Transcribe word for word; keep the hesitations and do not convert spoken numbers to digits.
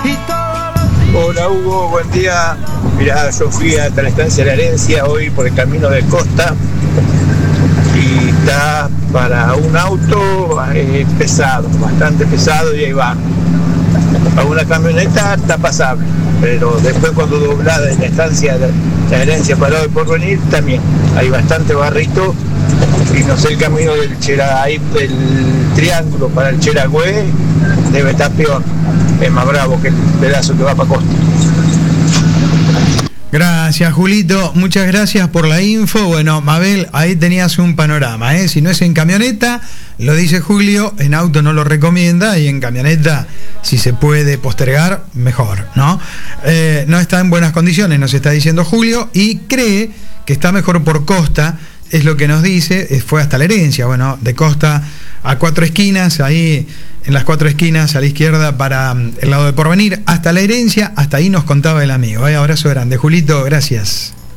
Hola Hugo, buen día. Mirá, yo fui hasta la estancia de la Herencia hoy por el camino de Costa y está para un auto eh, pesado, bastante pesado, y ahí va. Para una camioneta está pasable, pero después cuando doblada en la estancia de la Herencia para hoy por venir también hay bastante barrito, y no sé el camino del Chera, ahí del Triángulo para el Cheragüe debe estar peor, es más bravo que el pedazo que va para Costa. Gracias, Julito, muchas gracias por la info. Bueno, Mabel, ahí tenías un panorama, ¿eh? Si no es en camioneta, lo dice Julio, en auto no lo recomienda, y en camioneta, si se puede postergar, mejor, ¿no? Eh, no está en buenas condiciones, nos está diciendo Julio, y cree que está mejor por Costa, es lo que nos dice, fue hasta la Herencia, bueno, de Costa a Cuatro Esquinas, ahí en las cuatro esquinas a la izquierda para el lado de Porvenir, hasta la Herencia, hasta ahí nos contaba el amigo. ¿eh? Abrazo grande, Julito, gracias.